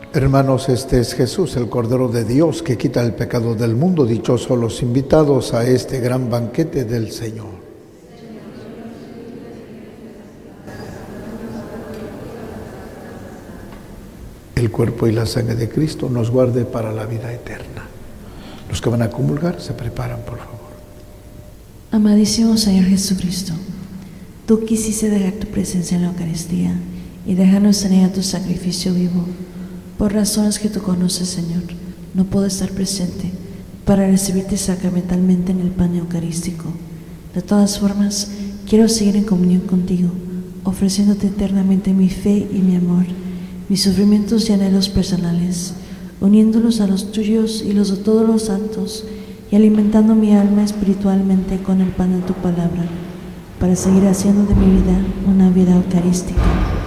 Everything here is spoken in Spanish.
Hermanos, este es Jesús, el Cordero de Dios, que quita el pecado del mundo. Dichosos los invitados a este gran banquete del Señor. El cuerpo y la sangre de Cristo nos guarde para la vida eterna. Los que van a comulgar se preparan, por favor. Amadísimo Señor Jesucristo, tú quisiste dejar tu presencia en la Eucaristía y dejarnos en ella tu sacrificio vivo. Por razones que tú conoces, Señor, no puedo estar presente para recibirte sacramentalmente en el pan eucarístico. De todas formas, quiero seguir en comunión contigo, ofreciéndote eternamente mi fe y mi amor, mis sufrimientos y anhelos personales, uniéndolos a los tuyos y los de todos los santos, y alimentando mi alma espiritualmente con el pan de tu palabra, para seguir haciendo de mi vida una vida eucarística.